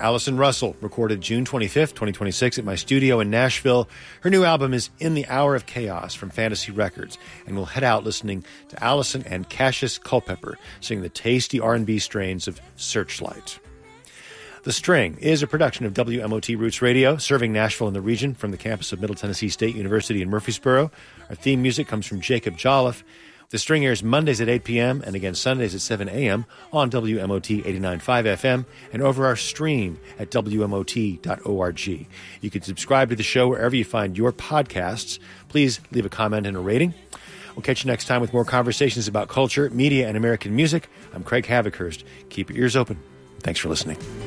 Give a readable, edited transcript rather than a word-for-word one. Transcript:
Allison Russell recorded June 25th, 2026 at my studio in Nashville. Her new album is In the Hour of Chaos from Fantasy Records, and we'll head out listening to Allison and Cassius Culpepper sing the tasty R&B strains of Searchlight. The String is a production of WMOT Roots Radio, serving Nashville and the region from the campus of Middle Tennessee State University in Murfreesboro. Our theme music comes from Jacob Jolliffe. The String airs Mondays at 8 p.m. and again Sundays at 7 a.m. on WMOT 89.5 FM and over our stream at WMOT.org. You can subscribe to the show wherever you find your podcasts. Please leave a comment and a rating. We'll catch you next time with more conversations about culture, media, and American music. I'm Craig Havikhurst. Keep your ears open. Thanks for listening.